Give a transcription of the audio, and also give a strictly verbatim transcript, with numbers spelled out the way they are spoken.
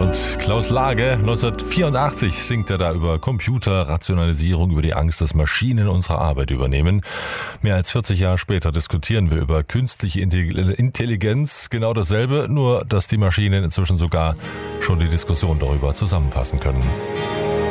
und Klaus Lage. neunzehnhundertvierundachtzig singt er da über Computerrationalisierung, über die Angst, dass Maschinen unsere Arbeit übernehmen. Mehr als vierzig Jahre später diskutieren wir über künstliche Intelligenz. Genau dasselbe, nur dass die Maschinen inzwischen sogar schon die Diskussion darüber zusammenfassen können.